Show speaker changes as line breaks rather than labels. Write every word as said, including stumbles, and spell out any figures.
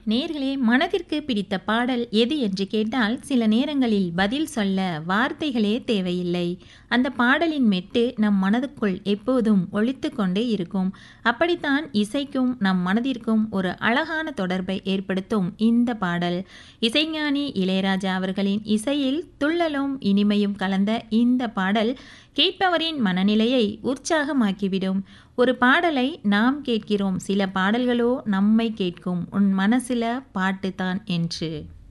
நேர்களே, மனதிற்கு பிடித்த பாடல் எது என்று கேட்டால் சில நேரங்களில் பதில் சொல்ல வார்த்தைகளே தேவையில்லை. அந்த பாடலின் மெட்டு நம் மனதுக்குள் எப்போதும் ஒலித்து கொண்டே இருக்கும். அப்படித்தான் இசைக்கும் நம் மனதிற்கும் ஒரு அழகான தொடர்பை ஏற்படுத்தும் இந்த பாடல். இசைஞானி இளையராஜா அவர்களின் இசையில் துள்ளலும் இனிமையும் கலந்த இந்த பாடல் கேட்பவரின் மனநிலையை உற்சாகமாக்கிவிடும். ஒரு பாடலை நாம் கேட்கிறோம், சில பாடல்களோ நம்மை கேட்கும், உன் மனசுல பாட்டு தான் என்று.